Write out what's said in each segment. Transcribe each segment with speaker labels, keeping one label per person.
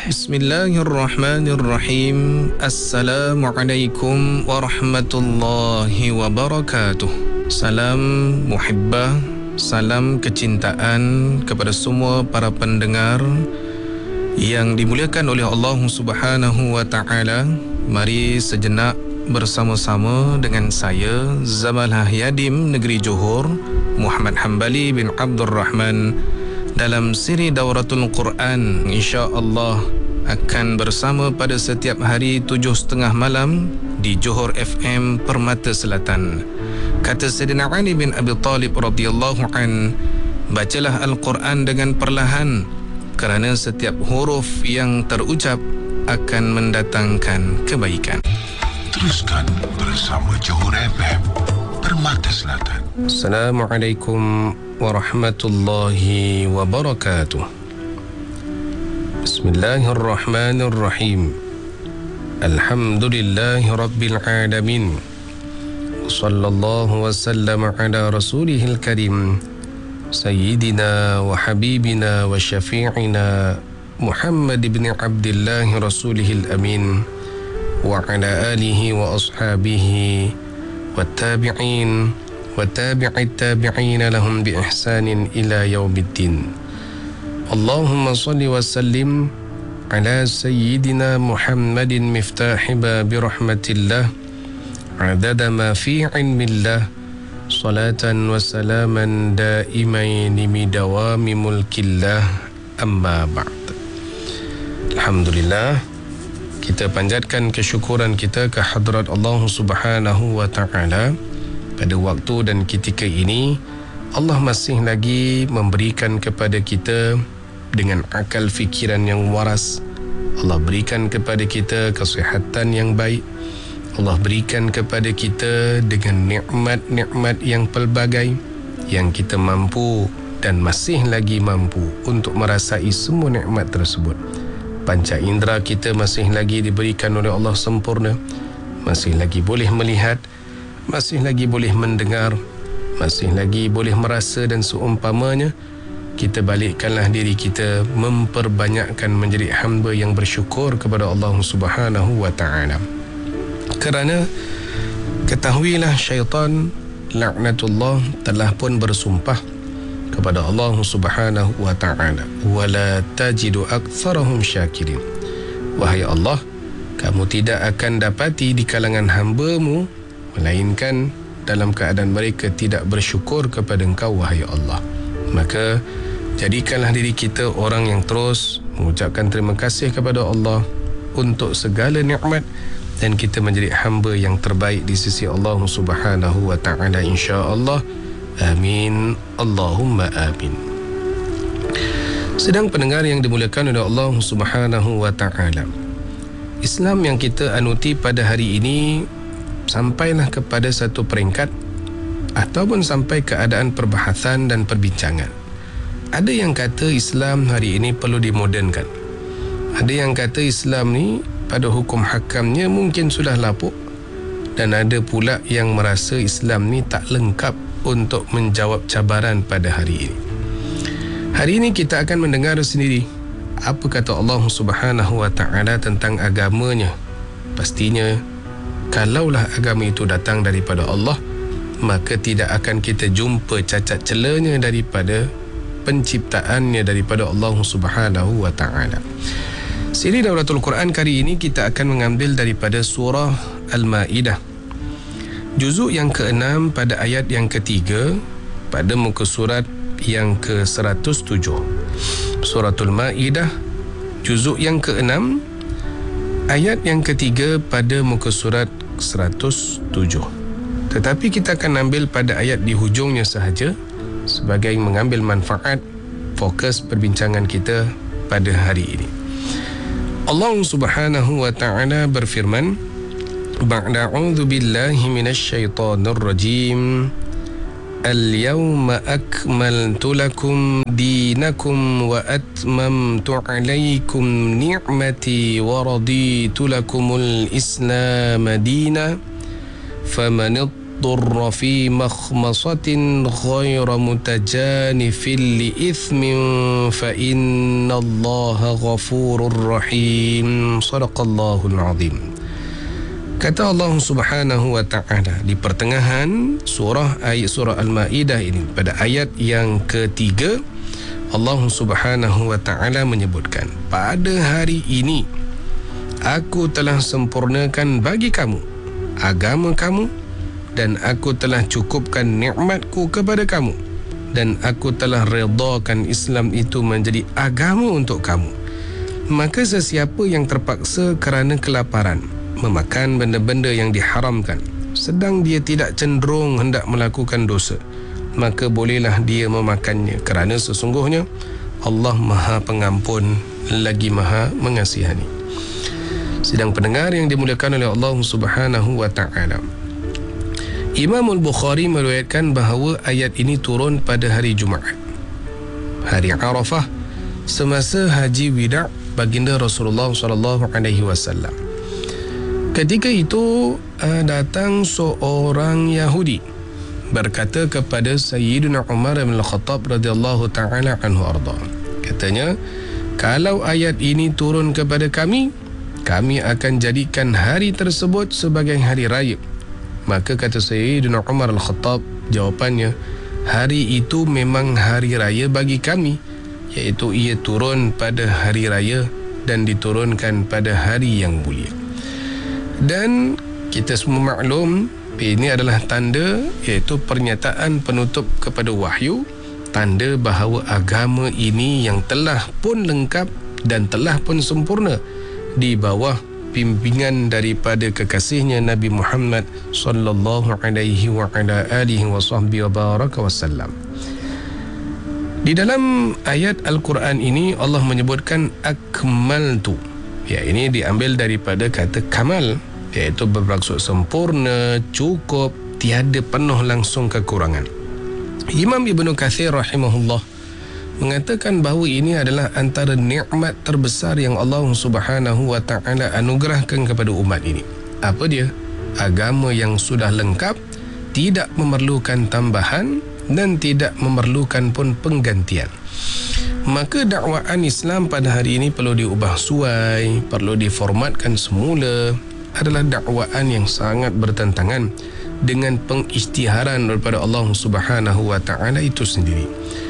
Speaker 1: Bismillahirrahmanirrahim. Assalamualaikum warahmatullahi wabarakatuh. Salam muhibbah, salam kecintaan kepada semua para pendengar yang dimuliakan oleh Allah Subhanahu wa taala. Mari sejenak bersama-sama dengan saya Zamalah Yadim Negeri Johor, Muhammad Hambali bin Abdul Rahman, dalam siri Dauratul Quran. InsyaAllah akan bersama pada setiap hari 7.30 malam di Johor FM Permata Selatan. Kata Sayyidina Ali bin Abi Talib radhiyallahu an, bacalah Al-Quran dengan perlahan, kerana setiap huruf yang terucap akan mendatangkan kebaikan.
Speaker 2: Teruskan bersama Johor FM Permata Selatan.
Speaker 1: Assalamualaikum warahmatullahi wabarakatuh. Bismillahirrahmanirrahim. Alhamdulillahi rabbil alamin. Sallallahu wasallam ala rasulihil karim, Sayyidina wa habibina wa syafi'ina Muhammad ibn Abdillah rasulihil amin, wa ala alihi wa ashabihi wa tabi'in wa tabi'it tabi'in lahum bi ihsanin ila yaumiddin. Allahumma salli wa sallim ala sayyidina Muhammadin miftahi babi rahmatillah, adada ma fi ilmillah, salatan wa salaman daimaini midawami mulkillah, amma ba'd. Alhamdulillah, kita panjatkan kesyukuran kita ke hadrat Allah Subhanahu wa taala. Pada waktu dan ketika ini, Allah masih lagi memberikan kepada kita dengan akal fikiran yang waras. Allah berikan kepada kita kesihatan yang baik. Allah berikan kepada kita dengan nikmat-nikmat yang pelbagai, yang kita mampu dan masih lagi mampu untuk merasai semua nikmat tersebut. Panca indera kita masih lagi diberikan oleh Allah sempurna. Masih lagi boleh melihat, masih lagi boleh mendengar, masih lagi boleh merasa dan seumpamanya. Kita balikkanlah diri kita, memperbanyakkan menjadi hamba yang bersyukur kepada Allah Subhanahu wa ta'ala. Kerana ketahuilah syaitan laknatullah telah pun bersumpah kepada Allah Subhanahu wa ta'ala, wala tajidu aktsarahum syakirin. Wahai Allah, kamu tidak akan dapati di kalangan hamba-Mu melainkan dalam keadaan mereka tidak bersyukur kepada Engkau, wahai Allah. Maka jadikanlah diri kita orang yang terus mengucapkan terima kasih kepada Allah untuk segala nikmat, dan kita menjadi hamba yang terbaik di sisi Allah Subhanahu wa ta'ala, insya-Allah. Amin. Allahumma amin. Sedang pendengar yang dimuliakan oleh Allah Subhanahu wa ta'ala, Islam yang kita anuti pada hari ini sampailah kepada satu peringkat ataupun sampai keadaan perbahasan dan perbincangan. Ada yang kata Islam hari ini perlu dimodernkan. Ada yang kata Islam ni pada hukum hakamnya mungkin sudah lapuk. Dan ada pula yang merasa Islam ni tak lengkap untuk menjawab cabaran pada hari ini. Hari ini kita akan mendengar sendiri apa kata Allah Subhanahu wa ta'ala tentang agamanya. Pastinya kalaulah agama itu datang daripada Allah, maka tidak akan kita jumpa cacat celanya daripada penciptaannya daripada Allah Subhanahu wa ta'ala. Siri Dauratul Quran kali ini kita akan mengambil daripada surah Al-Ma'idah, juzuk yang ke-6 pada ayat yang ke-3 pada muka surat yang ke-107. Suratul Ma'idah, juzuk yang ke-6 ayat yang ke-3 pada muka surat 107. Tetapi kita akan ambil pada ayat di hujungnya sahaja sebagai mengambil manfaat fokus perbincangan kita pada hari ini. Allah Subhanahu wa ta'ala berfirman, ba'da a'udzu billahi minasyaitonir rajim, al-yawma akmaltu lakum dinakum wa atmamtu alaikum ni'mati wa raditu lakumul islam dina faman yudurra fi makhmasatin ghayra mutajanifin li ithmin fa innallaha ghafurur rahim. Sadaqallahul azim. Kata Allah Subhanahu wa ta'ala di pertengahan surah Al-Maidah ini, pada ayat yang ketiga, Allah Subhanahu wa ta'ala menyebutkan, pada hari ini aku telah sempurnakan bagi kamu agama kamu, dan aku telah cukupkan nikmatku kepada kamu, dan aku telah redakan Islam itu menjadi agama untuk kamu. Maka sesiapa yang terpaksa kerana kelaparan memakan benda-benda yang diharamkan, sedang dia tidak cenderung hendak melakukan dosa, maka bolehlah dia memakannya, kerana sesungguhnya Allah Maha Pengampun lagi Maha Mengasihani. Sidang pendengar yang dimuliakan oleh Allah Subhanahu wa ta'ala, Imam Al-Bukhari meriwayatkan bahawa ayat ini turun pada hari Jumaat, hari Arafah, semasa haji wida' baginda Rasulullah SAW. Ketika itu datang seorang Yahudi berkata kepada Sayyidina Umar bin Al-Khattab radhiyallahu ta'ala anhu arda. Katanya, kalau ayat ini turun kepada kami akan jadikan hari tersebut sebagai hari raya. Maka kata Sayyidina Umar Al-Khattab, jawapannya, hari itu memang hari raya bagi kami, iaitu ia turun pada hari raya dan diturunkan pada hari yang mulia. Dan kita semua maklum, ini adalah tanda, iaitu pernyataan penutup kepada wahyu, tanda bahawa agama ini yang telah pun lengkap dan telah pun sempurna di bawah bimbingan daripada kekasihnya Nabi Muhammad sallallahu alaihi wa ala alihi wa sahbihi wa baraka wasallam. Di dalam ayat Al-Quran ini Allah menyebutkan akmaltu. Ya, ini diambil daripada kata kamal, iaitu bermaksud sempurna, cukup, tiada penuh langsung kekurangan. Imam Ibn Kathir rahimahullah mengatakan bahawa ini adalah antara nikmat terbesar yang Allah Subhanahu wa ta'ala anugerahkan kepada umat ini. Apa dia? Agama yang sudah lengkap, tidak memerlukan tambahan dan tidak memerlukan pun penggantian. Maka dakwaan Islam pada hari ini perlu diubah suai, perlu diformatkan semula, adalah dakwaan yang sangat bertentangan dengan pengisytiharan daripada Allah Subhanahu wa ta'ala itu sendiri.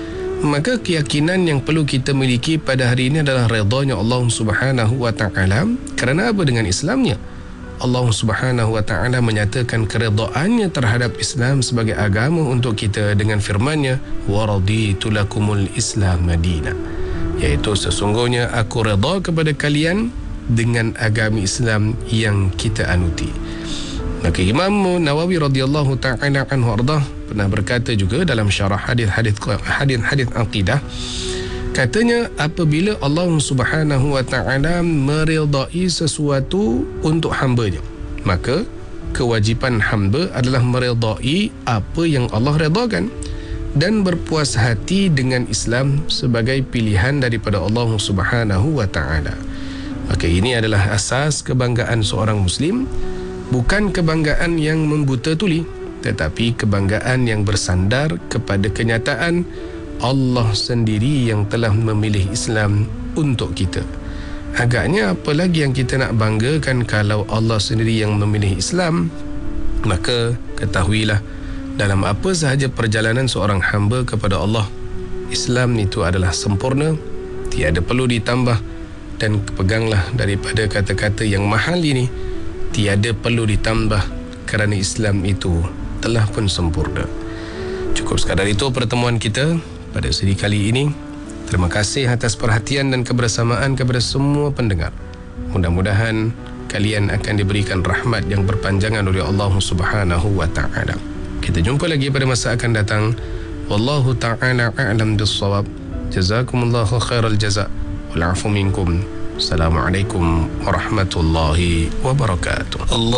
Speaker 1: Maka keyakinan yang perlu kita miliki pada hari ini adalah redanya Allah Subhanahu wa ta'ala. Kerana apa? Dengan Islamnya Allah Subhanahu wa ta'ala menyatakan keredaannya terhadap Islam sebagai agama untuk kita dengan firman-Nya, wa raditu lakumul Islam madina, iaitu sesungguhnya aku redha kepada kalian dengan agama Islam yang kita anuti. Maka Imam Nawawi radhiyallahu ta'ala anhu ardah pernah berkata juga dalam syarah hadis-hadis akidah, katanya, apabila Allah Subhanahu wa ta'ala meridai sesuatu untuk hamba-Nya, maka kewajipan hamba adalah meridai apa yang Allah redakan dan berpuas hati dengan Islam sebagai pilihan daripada Allah Subhanahu wa ta'ala. Maka ini adalah asas kebanggaan seorang Muslim, bukan kebanggaan yang membuta tuli, tetapi kebanggaan yang bersandar kepada kenyataan Allah sendiri yang telah memilih Islam untuk kita. Agaknya apa lagi yang kita nak banggakan kalau Allah sendiri yang memilih Islam? Maka ketahuilah, dalam apa sahaja perjalanan seorang hamba kepada Allah, Islam itu adalah sempurna, tiada perlu ditambah. Dan peganglah daripada kata-kata yang mahal ini, tiada perlu ditambah, kerana Islam itu telah pun sempurna. Cukup sekadar itu pertemuan kita pada seri kali ini. Terima kasih atas perhatian dan kebersamaan kepada semua pendengar. Mudah-mudahan kalian akan diberikan rahmat yang berpanjangan oleh Allah Subhanahu wa ta'ala. Kita jumpa lagi pada masa akan datang. Wallahu ta'ala a'lam bis-shawab. Jazakumullahu khairal jaza. Wal 'afu minkum. Assalamualaikum warahmatullahi wabarakatuh.